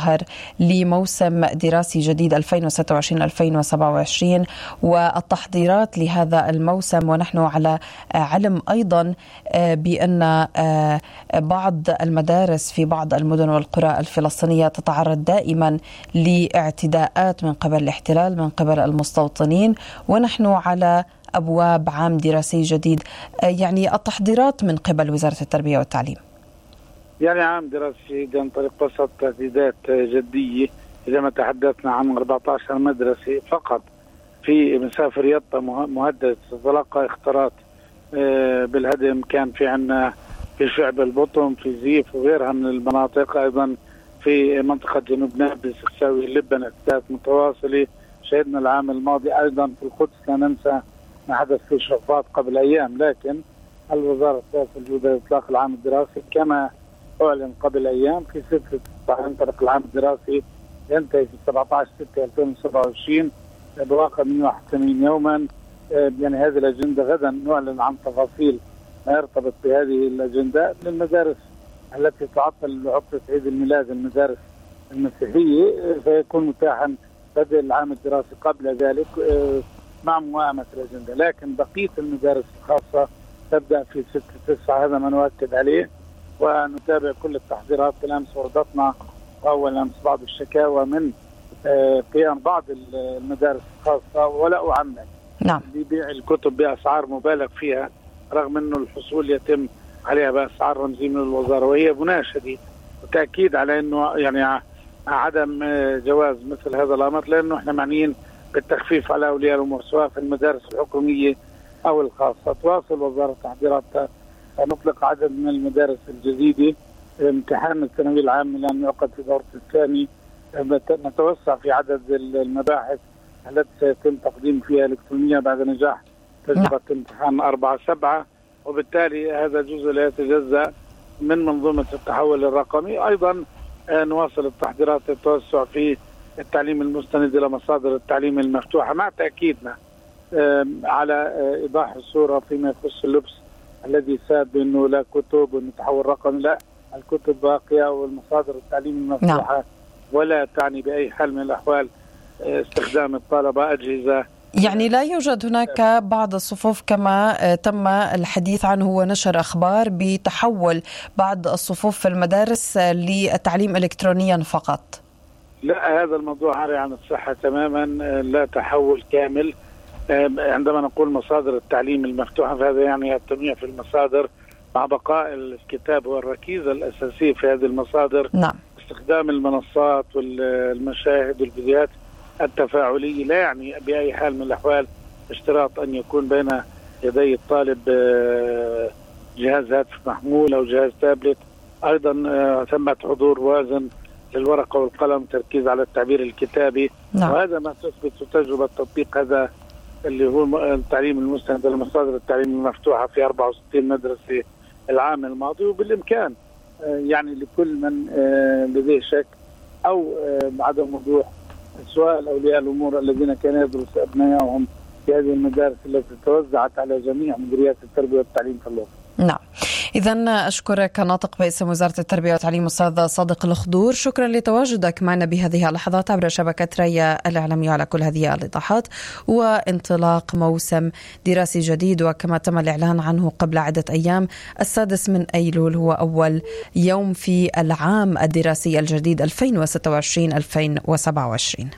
المظهر لموسم دراسي جديد 2026-2027 والتحضيرات لهذا الموسم، ونحن على علم أيضا بأن بعض المدارس في بعض المدن والقرى الفلسطينية تتعرض دائما لاعتداءات من قبل الاحتلال من قبل المستوطنين، ونحن على أبواب عام دراسي جديد. يعني التحضيرات من قبل وزارة التربية والتعليم، يعني عام دراسي جديد عن طريق وسط تهديدات جدية. إذا ما تحدثنا عن 14 مدرسة فقط في مسافة رياضة مهدد تتلقى اختراط بالهدم. كان في عنا في شعب البطن، في زيف وغيرها من المناطق، أيضا في منطقة جنوب نابلس، خساوي، لبنان، أحداث متواصلة. شهدنا العام الماضي أيضا في القدس، لا ننسى ما حدث في شرفات قبل أيام. لكن الوزارة الجودة إطلاق العام الدراسي كما أعلن قبل أيام في 6 ينطلق العام الدراسي، ينتهي في 17/6/2027 بواقع 181 يوما. يعني هذه الأجندة غدا نعلن عن تفاصيل ما يرتبط بهذه الأجندة. للمدارس التي تعطل لعطلة عيد الميلاد، المدارس المسيحية، فيكون متاحا بدء العام الدراسي قبل ذلك مع موائمة الأجندة. لكن بقية المدارس الخاصة تبدأ في 6/9، هذا ما نؤكد عليه، ونتابع كل التحضيرات. بالأمس وردتنا أول أمس بعض الشكاوى من قيام بعض المدارس الخاصة، ولا أعمم ببيع الكتب بأسعار مبالغ فيها، رغم أنه الحصول يتم عليها بأسعار رمزية من الوزارة، وهي بناء شديد وتأكيد على أنه يعني عدم جواز مثل هذا الأمر، لأنه احنا معنيين بالتخفيف على أولياء الأمور سواء في المدارس الحكومية أو الخاصة. تواصل وزارة تحضيراتها، نطلق عدد من المدارس الجديدة. امتحان الثانوي العام الآن يعقد في دورته الثاني، نتوسع في عدد المباحث التي سيتم تقديم فيها إلكترونيا بعد نجاح تجربة امتحان 4/7، وبالتالي هذا جزء لا يتجزأ من منظومة التحول الرقمي. أيضا نواصل التحضيرات للتوسع في التعليم المستند إلى مصادر التعليم المفتوحة، مع تأكيدنا على إيضاح الصورة فيما يخص اللبس الذي ساد بأنه لا كتب والتحول الرقمي، لا، الكتب باقية والمصادر التعليم المفتوحة، ولا تعني بأي حال من الأحوال استخدام الطلبة أجهزة. يعني لا يوجد هناك بعض الصفوف كما تم الحديث عنه ونشر أخبار بتحول بعض الصفوف في المدارس للتعليم إلكترونيا فقط؟ لا، هذا الموضوع عاري عن الصحة تماما، لا تحول كامل. عندما نقول مصادر التعليم المفتوحة فهذا يعني التنويع في المصادر مع بقاء الكتاب والركيزة الأساسية في هذه المصادر. نعم. استخدام المنصات والمشاهد والفيديوهات التفاعلية لا يعني بأي حال من الأحوال اشتراط أن يكون بين يدي الطالب جهاز هاتف محمول أو جهاز تابلت. أيضا ثمة حضور وازن للورقة والقلم، تركيز على التعبير الكتابي. نعم. وهذا ما تثبت تجربة تطبيق هذا اللي هو التعليم المستند لمصادر التعليم المفتوحة في 64 مدرسة العام الماضي. وبالإمكان يعني لكل من لديه شك أو عدم وضوح، سواء أولياء الأمور الذين كانوا يدرسوا أبنائهم في هذه المدارس التي توزعت على جميع مديريات التربية والتعليم في الوطن. نعم. إذن أشكرك ناطق باسم وزارة التربية والتعليم أستاذ صادق الخضور، شكرا لتواجدك معنا بهذه اللحظات عبر شبكة ريا الإعلامية على كل هذه الإيضاحات. وانطلاق موسم دراسي جديد، وكما تم الإعلان عنه قبل عدة أيام 6 من أيلول هو أول يوم في العام الدراسي الجديد 2026-2027.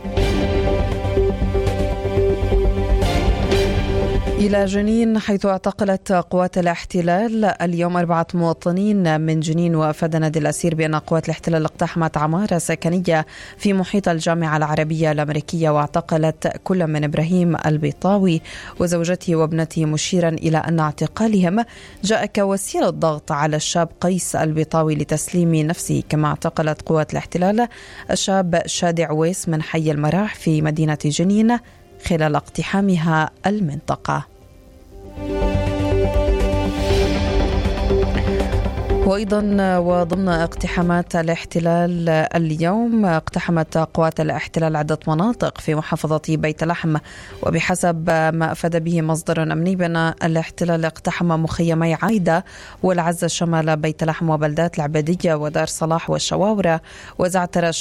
إلى جنين، حيث اعتقلت قوات الاحتلال اليوم 4 مواطنين من جنين. وأفاد نادي الأسير بأن قوات الاحتلال اقتحمت عمارة سكنية في محيط الجامعة العربية الأمريكية، واعتقلت كل من إبراهيم البيطاوي وزوجته وابنته، مشيرا إلى أن اعتقالهم جاء كوسيلة ضغط على الشاب قيس البيطاوي لتسليم نفسه. كما اعتقلت قوات الاحتلال الشاب شادي عويس من حي المراح في مدينة جنين خلال اقتحامها المنطقة. وأيضا وضمن اقتحامات الاحتلال اليوم، اقتحمت قوات الاحتلال عدة مناطق في محافظة بيت لحم. وبحسب ما أفاد به مصدر أمني بأن الاحتلال اقتحم مخيمي عايدة والعزة شمال بيت لحم وبلدات العبدية ودار صلاح والشواورة وزعتر